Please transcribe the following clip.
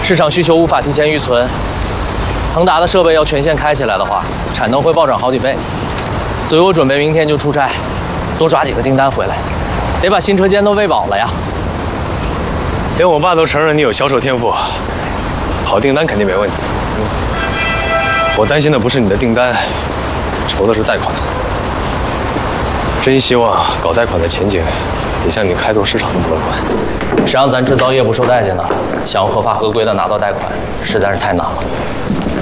市场需求无法提前预存。腾达的设备要全线开起来的话，产能会暴涨好几倍。所以我准备明天就出差，多抓几个订单回来，得把新车间都喂饱了呀。 连我爸都承认你有销售天赋，好订单肯定没问题。我担心的不是你的订单，愁的是贷款。真希望搞贷款的前景也像你开拓市场那么乐观。 谁让咱制造业不受待见呢？想要合法合规的拿到贷款，实在是太难了。